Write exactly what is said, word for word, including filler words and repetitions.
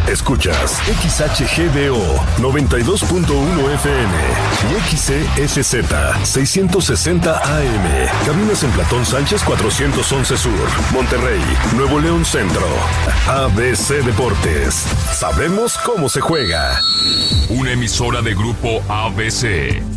Escuchas X H G D O noventa y dos punto uno F M y X C S Z seiscientos sesenta A M. Cabinas en Platón Sánchez cuatrocientos once Sur, Monterrey, Nuevo León Centro. A B C Deportes. Sabemos cómo se juega. Una emisora de Grupo A B C.